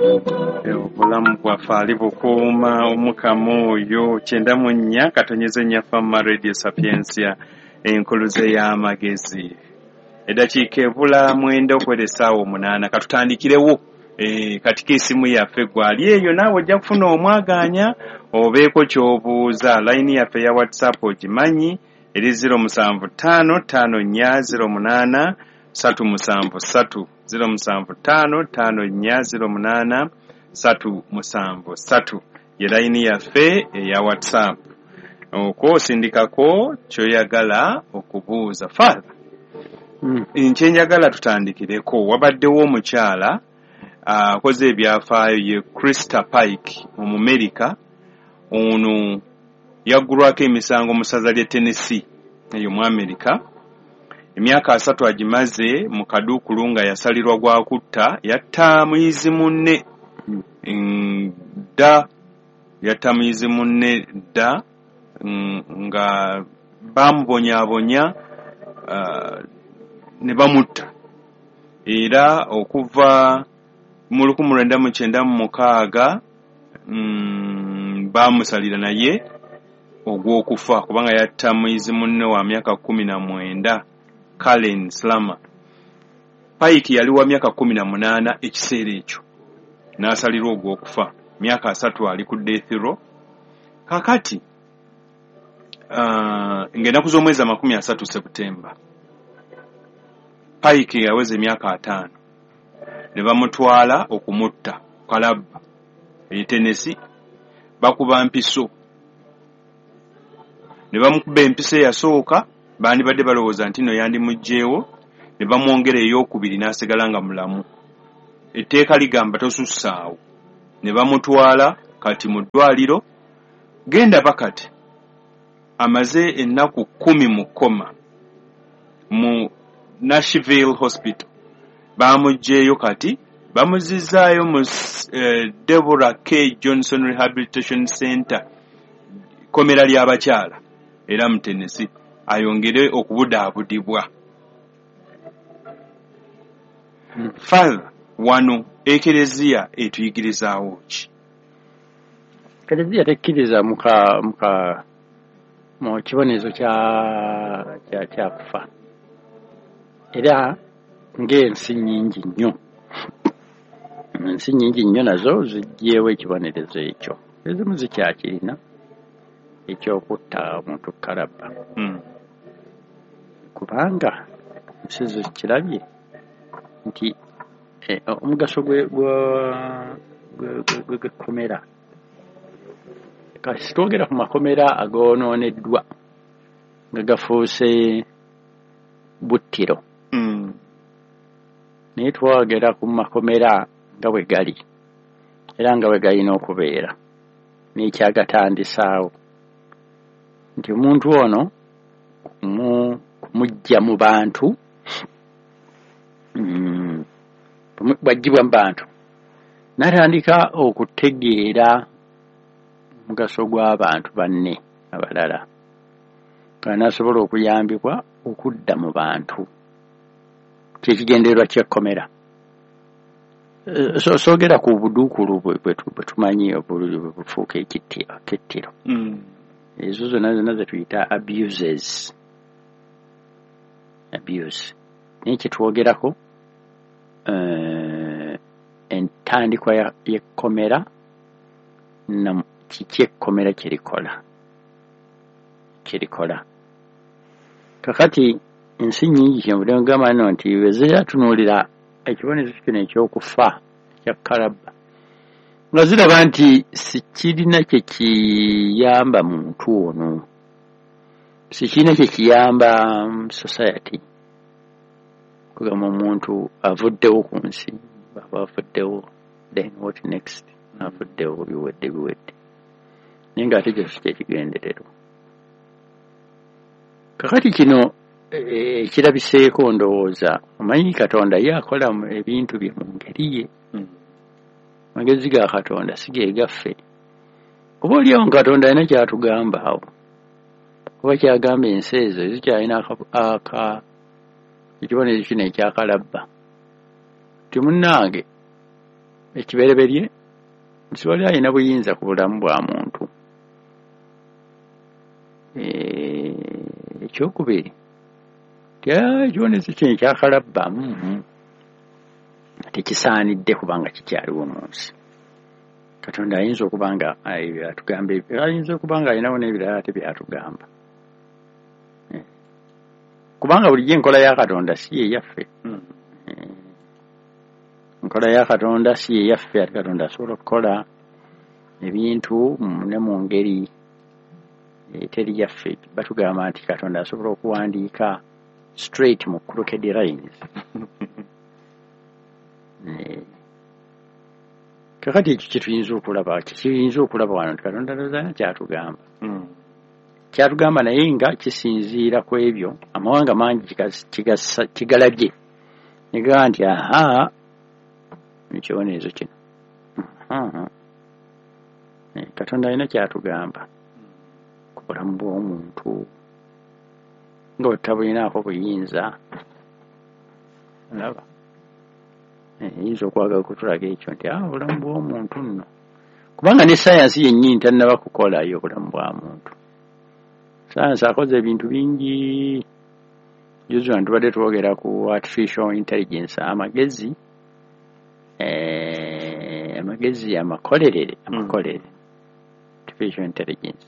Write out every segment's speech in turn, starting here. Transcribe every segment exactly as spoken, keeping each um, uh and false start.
obulamu bwaffe ali bukuuma omukama oyo kyenda mu nnya katonyeze nnya Famma Radio Sapiensia enkuluze y'amagezi eddakiika ebula mwenda okwera essaawa omunaana katutandikirewo e, katika esimu yaffe gwali eyo naawe ojja kufuna omwaganya obeeko ky'obuuza layini yaffe ya WhatsApp ogimanyi eri zero musanvu ttaano ttaano nnya zero munaana satu musanvu satu zero musanvu ttaano ttaano nnya zero munaana satu musanvu satu ye layini yaffe eya WhatsApp okwo osindikako kyoyagala okubuuza father mm. nkyenjagala tutandikireko wabaddewo omukyala akoze uh, ebyafaayo ye Krista Pike mu America ono yaggulwako emisango mu ssaza lye Tennessee eyo mu America emyaka asatu agimaze mu kaduukulu nga yasalirwa gwa kutta yatta muyizi munne dda yatta muyizi munne dda nga bamubonyaabonya uh, ne bamutta era okuva mu lukumi lwenda mu kyenda mu mukaaga mm, bamusalira naye ogw'okufa kubanga yatta muyizi munne wa myaka kumi na mwenda Kalen Slama. Pike yali wa myaka kumi na munaana ekiseera ekyo n'asalirwa ogw'okufa myaka asatu ali ku death row kakati uh, ng'ennaku z'omwezi amakumi asatu Septemba Pike yaweza emyaka ataano ne bamutwala okumutta kalabba e Tennessee bakuba mpiso ne bamukuba empiso eyasooka bandi badde balowooza nti no yandi mugjeewo ne bamwongera ey'okubiri n'asigala nga mulamu etteeka ligamba tosussaawo ne bamutwala kati mu ddwaliro genda bakati amaze ennaku kumi mu koma mu Nashville Hospital bamugjeeyo kati bamuzizaayo mu uh, Deborah K. Johnson Rehabilitation Center komera ly'abakyala era mu Tennessee ayongere okubudaabudibwa hmm. Father wano ekereziya etuyigirizaawo ki? Ekereziya tekkiriza muka muka mu kibonezo kya kya kyakufa era ng'ensi nnyingi nnyo ensi nnyingi nnyo nazo ziggyeewo ekibonerezo ekyo ezimu zikyakirina ekyokutta omuntu kalabba mm. kubanga ensi zikirabye nti eh, omugaso gw'ekkomera kasi twogera ku makomera agoononeddwa nga gafuuse buttiro mm. naye twogera ku makomera nga bwe gali era nga bwe galina okubeera n'ekyagatandisaawo nti omuntu ono kumujja mu bantu mm, bwajjibwa mu bantu n'atandika okutegeera omugaso gw'abantu banne abalala nga n'asobola okuyambibwa okudda mu bantu kyekigendererwa ky'ekkomera so soogera ku buduukulu bwe tumanyi obufuuka ekittiro ezo zonna zonna ze tuyita abuses abuse naye kyetwogerako uh, entandikwa y'ekkomera na kiki ekkomera kyerikola kyerikola kakati ensi nnyingi kyemudde mugamba nno nti weziratunuulira ekibonezo kino ekyokufa ekya kalabba nga ziraba nti sikirina kyekiyamba muntu ono sikirina kyekiyamba society kugamba omuntu avuddewo ku nsi baba avuddewo then what next avuddewo biwedde biwedde naye nga ate kyosi kyekigendererwa kakati kino ekirabiseeko ndowooza omanyi Katonda ye akola ebintu bye mu ngeri ye magezi ga Katonda si gegaffe oba oliawo Katonda alina kyatugamba awo oba kyagamba ensi ezo zikyalina aka ekibonezo kino ekyakalabba ti munnange ekibereberye nsiwali alina buyinza ku bulamu bwa muntu. Ekyokubiri ekibonezo kino ekyakalabba tekisaanidde kubanga kikyaliwo mu nsi. Katonda ayinza okuba nga atugamba ayinza okuba nga alinawo n'ebirala ate byatugamba, kubanga bulijjo enkola ya Katonda si ye yaffe. Enkola ya Katonda si ye yaffe, ate Katonda asobola okukola ebintu ne mu ngeri teri yaffe. Batugamba nti Katonda asobola okuwandiika straight mu crooked lines. Kakati ekyo kyetuyinza okulaba kiyinza okulaba wano nti Katonda tozana kyatugamba kyatugamba naye nga kisinziira ku ebyo amawanga mangi kigalabye negamba nti aha ekibonerezo kino Katonda alina kyatugamba ku bulamu bw'omuntu nga otabulinaako buyinza olaba yinza okwagala kutulaga ekyo nti obulamu bw'omuntu nno, kubanga ne sayansi yennyini tannaba kukolayo obulamu bwa muntu. Sayansi akoze ebintu bingi. Juzi wano tubadde twogera ku artificial intelligence, amagezi amagezi amakolerere amakolere artificial intelligence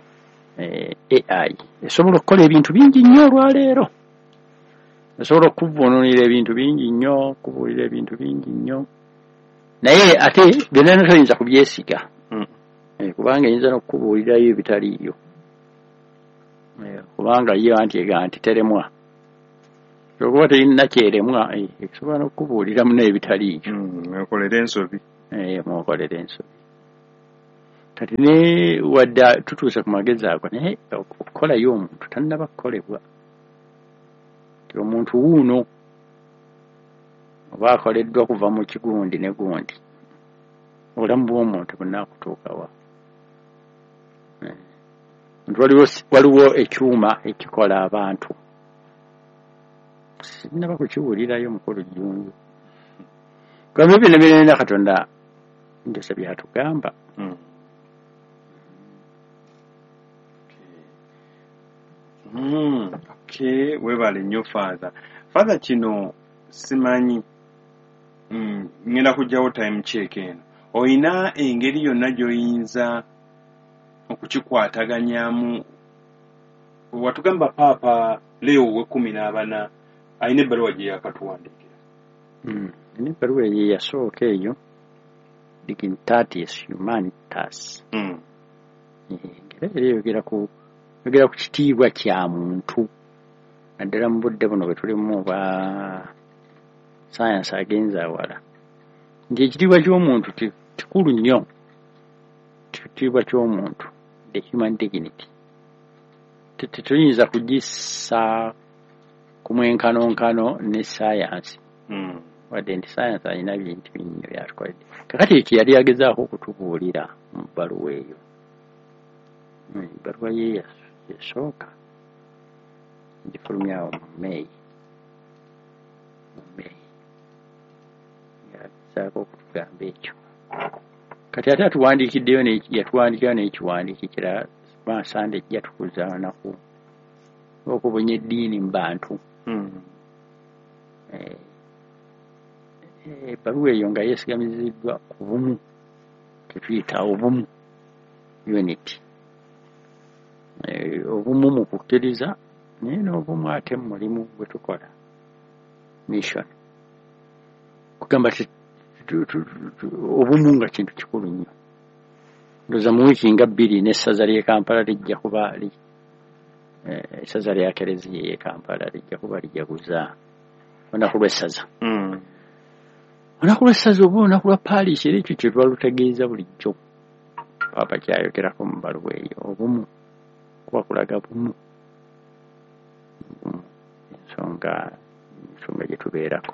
A I esobola okukola ebintu bingi nnyo olwaleero. Esobola okuvvuunulira ebintu bingi nnyo, okubuulira ebintu bingi nnyo, naye ate byonna toyinza kubyesiga kubanga eyinza n'okukubuulirayo ebitaliiyo, kubanga ye anti ega nti teremwa. Okuba terina kyeremwa esobola n'okukubuuliramu n'ebitaliiyo. Mwekolere ensobi. Mwekolere ensobi. Kati ne wadde tutuuse ku magezi ago naye okukolayo omuntu tannaba kukolebwa. Omuntu wuuno oba akoleddwa kuva mu kigundi ne gundi, obulamu bw'omuntu bunaakutuukawa. Waliwo ekyuma ekikola abantu, sinnaba kukiwulirayo mukulu jjunju. Kubanga bino birina Katonda njosa byatugamba. Mm, okay, webale nnyo father. Father kino simanyi mm, ngenda kujjawo time check eno. Oyina engeri yonna gy'oyinza okukikwataganyamu. Watugamba Papa Leo we kumi n'abana ayina ebbaluwa gye yakatuwandiikira. Mm, n'ebbaluwa eyo yasooka eyo Dignitatis Humanitas. Mm. Ngera eyogera ku yogera ku kitiibwa kya muntu naddala mu budde buno bwe tulimu obwa sayansi agenza awala, nti ekitiibwa ky'omuntu kikulu nnyo. Ekitiibwa ky'omuntu, the human dignity, tetuyinza kugissa ku mwenkanonkano ne sayansi. Wadde nti sayansi alina bintu bingi byatukoledde. Kakati ekyo yali agezaako okutubuulira mu bbaluwa eyo. Ebbaluwa ye yasooka gifulumyawo mu May. Mu May yagezaako okutugamba ekyo. Kati ate atuwandiikiddeyo yatuwandiikira n'ekiwandiiko ekirala Sande ejja tukuza olunaku okubunya eddiini mu bantu. Ebbaluwa eyo nga yeesigamiziddwa ku bumu, tetuyita obumu, unity. Obumu mu kukkiriza naye n'obumu ate mu mulimu gwe tukola, mission. Kugamba obumu nga kintu kikulu nnyo. Ndoza mu wiiki nga bbiri n'essaza ly'e Kampala lijja kuba li essaza lya Kereziya y'e Kampala lijja kuba lijaguza olunaku lw'essaza. Olunaku lw'essaza oba olunaku lwa paaliisi era ekyo kye tuba lutegeeza bulijjo. Papa kyayogerako mu bbaluwa eyo, obumu kuba kulaga bumu. Ensonga ensonga gye tubeerako.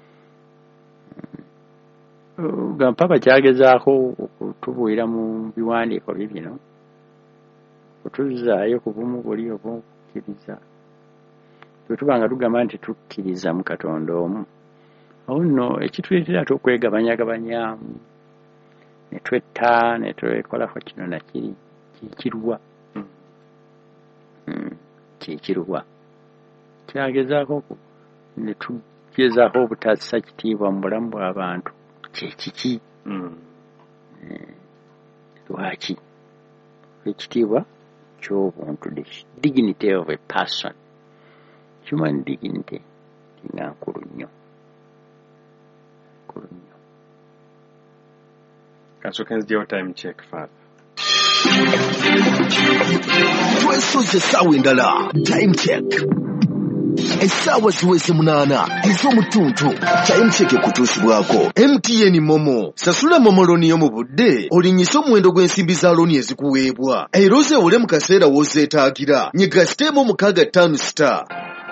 Papa kyagezaako okutubuulira mu biwandiiko bye bino okutuzzaayo ku bumu buli obw'okukkiriza. Bwe tuba nga tugamba nti tukkiriza mu Katonda omu, awo nno ekituleetera ate okwegabanyagabanyaamu ne twetta ne twekolako kino nakiri kikirwa kikirwa kyagezaako ne tugezaako obutassa kitiibwa mu bulamu bw'abantu kyekiki lwaki ekitiibwa ky'obuntu, the dignity of a person, human dignity nga nkulu nnyo nkulu nnyo. Kasukenzijjawo time check father. Twesoze essaawa endala time check. Essaawa ziweze munaana ez'omutuntu. Time check kutuusibwako M T N Momo. Sasula Momo looni yo mu budde olinyise omuwendo gw'ensimbi za looni ezikuweebwa era ozeewole mu kaseera w'ozeetaagira. Nyiga siteemu mukaaga ttaano star